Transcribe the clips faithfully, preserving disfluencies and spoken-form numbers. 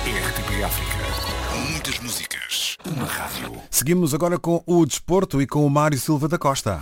R T P África. Muitas músicas. Uma rádio. Seguimos agora com o desporto e com o Mário Silva da Costa.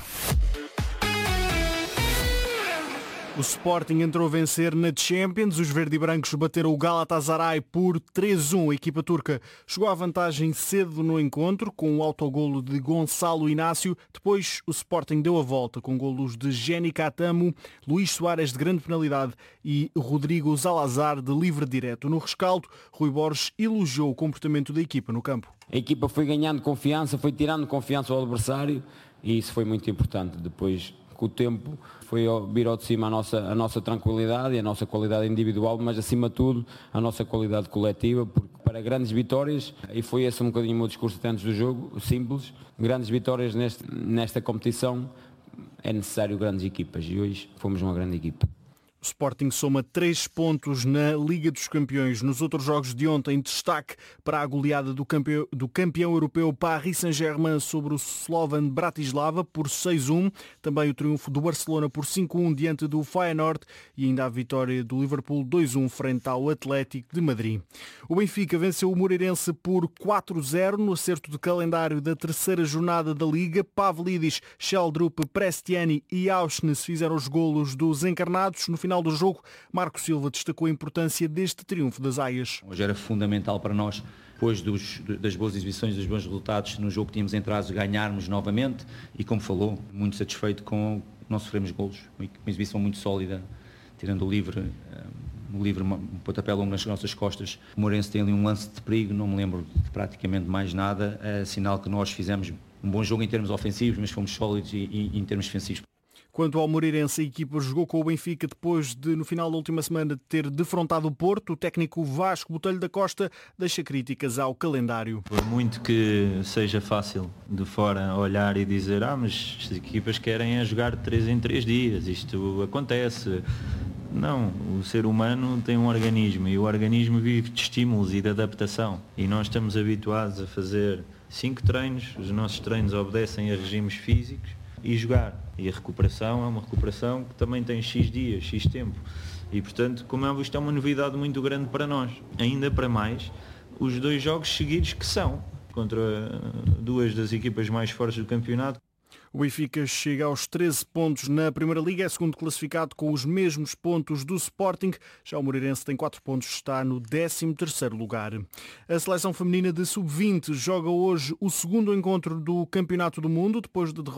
O Sporting entrou a vencer na Champions. Os verde-brancos bateram o Galatasaray por três a um. A equipa turca chegou à vantagem cedo no encontro, com o autogolo de Gonçalo Inácio. Depois o Sporting deu a volta com golos de Jenny Catamo, Luís Soares de grande penalidade e Rodrigo Zalazar de livre direto. No rescaldo, Rui Borges elogiou o comportamento da equipa no campo. A equipa foi ganhando confiança, foi tirando confiança ao adversário e isso foi muito importante. Depois, com o tempo, foi vir ao de cima a nossa, a nossa tranquilidade e a nossa qualidade individual, mas acima de tudo a nossa qualidade coletiva, porque para grandes vitórias, e foi esse um bocadinho o meu discurso até antes do jogo, simples, grandes vitórias neste, nesta competição é necessário grandes equipas e hoje fomos uma grande equipa. O Sporting soma três pontos na Liga dos Campeões. Nos outros jogos de ontem, destaque para a goleada do campeão, do campeão europeu Paris Saint-Germain sobre o Slovan Bratislava por seis a um. Também o triunfo do Barcelona por cinco a um diante do Feyenoord e ainda a vitória do Liverpool dois a um frente ao Atlético de Madrid. O Benfica venceu o Moreirense por quatro a zero no acerto de calendário da terceira jornada da Liga. Pavlidis, Sheldrup, Prestiani e Auschwitz fizeram os golos dos encarnados. No final do jogo, Marco Silva destacou a importância deste triunfo das Aias. Hoje era fundamental para nós, depois dos, das boas exibições, dos bons resultados no jogo que tínhamos entrado, ganharmos novamente e, como falou, muito satisfeito com não sofremos golos, uma exibição muito sólida, tirando o livre, um livre um pontapé longo nas nossas costas. O Moreirense tem ali um lance de perigo, não me lembro de praticamente mais nada, é sinal que nós fizemos um bom jogo em termos ofensivos, mas fomos sólidos e, e em termos defensivos. Quanto ao Moreirense, a equipa jogou com o Benfica depois de, no final da última semana, ter defrontado o Porto. O técnico Vasco Botelho da Costa deixa críticas ao calendário. Por muito que seja fácil de fora olhar e dizer ah, mas as equipas querem é jogar de três em três dias, isto acontece. Não, o ser humano tem um organismo e o organismo vive de estímulos e de adaptação. E nós estamos habituados a fazer cinco treinos, os nossos treinos obedecem a regimes físicos e jogar. E a recuperação é uma recuperação que também tem X dias, X tempo. E, portanto, como é visto, é uma novidade muito grande para nós. Ainda para mais, os dois jogos seguidos que são contra duas das equipas mais fortes do campeonato. O Benfica chega aos treze pontos na Primeira Liga, é segundo classificado com os mesmos pontos do Sporting. Já o Moreirense tem quatro pontos, está no décimo terceiro lugar. A seleção feminina de sub vinte joga hoje o segundo encontro do Campeonato do Mundo, depois de derrota